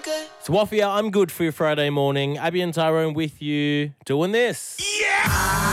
good. Swafia, I'm good for your Friday morning. Abby and Tyrone with you doing this. Yeah!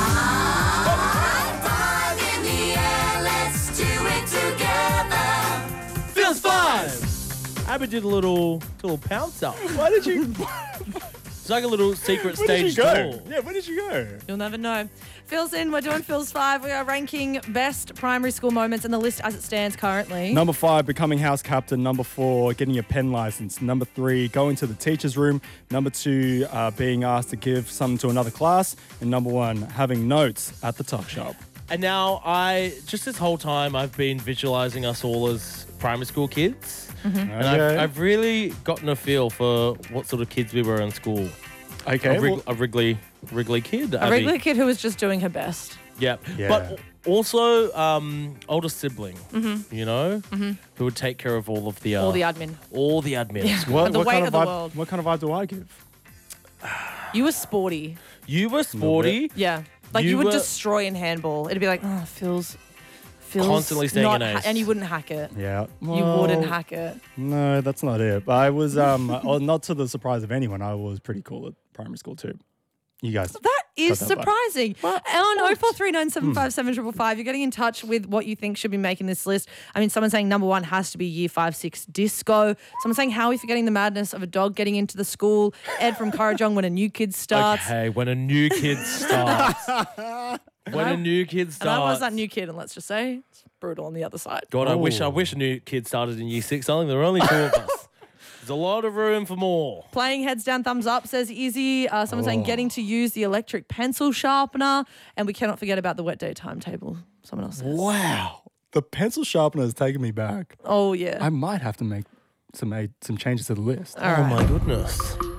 High five in the air, let's do it together. Feels five. Abby did a little pounce up. Why did you? It's like a little secret Where did stage you go? door. Yeah, where did you go? You'll never know. Phil's in. We're doing Phil's 5. We are ranking best primary school moments in the list as it stands currently. Number 5, becoming house captain. Number 4, getting your pen license. Number 3, going to the teacher's room. Number 2, being asked to give something to another class. And number 1, having notes at the tuck shop. And now just this whole time, I've been visualizing us all as primary school kids. And I've really gotten a feel for what sort of kids we were in school. Okay. A Wrigley kid. A regular kid who was just doing her best. Yep. Yeah. But also older sibling, you know, who would take care of all of the... All the admin. All the admin. Yeah. What, The what weight kind of the vibe, world. What kind of vibe do I give? You were sporty. You were sporty. Yeah. Like You you would were- destroy in handball. It'd be like, oh, Phil's Constantly staying not in ace. and you wouldn't hack it. Yeah. You wouldn't hack it. No, that's not it. But I was, not to the surprise of anyone, I was pretty cool at primary school too. You guys. That is Got that vibe. surprising. On 0439755555, you're getting in touch with what you think should be making this list. I mean, someone's saying number 1 has to be year 5, 6 disco. Someone's saying, how are we forgetting the madness of a dog getting into the school? Ed from Currajong, when a new kid starts. Okay, when a new kid starts. When a new kid starts. And I was that new kid, and let's just say it's brutal on the other side. God, I wish Oh. a new kid started in year 6. I think there were only 2 of us. There's a lot of room for more. Playing heads down, thumbs up, says Izzy. Someone's saying getting to use the electric pencil sharpener. And we cannot forget about the wet day timetable. Someone else says. Wow. The pencil sharpener has taken me back. Oh, yeah. I might have to make some changes to the list. All right. Oh my goodness.